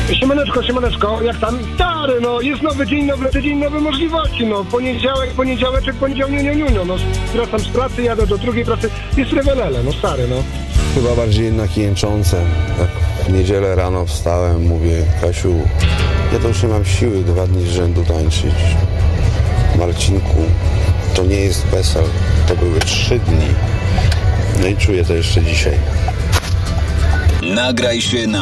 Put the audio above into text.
Siemaneczko, jak tam? Stary, no, jest nowy dzień, nowy tydzień, nowe możliwości, no, poniedziałeczek, no, wracam z pracy, jadę do drugiej pracy, jest rewelele, no, stary, no. Chyba bardziej jednak jęczące. Jak w niedzielę rano wstałem, mówię, Kasiu, ja to już nie mam siły 2 dni z rzędu tańczyć. Marcinku, to nie jest PESEL, to były 3 dni. No i czuję to jeszcze dzisiaj. Nagraj się na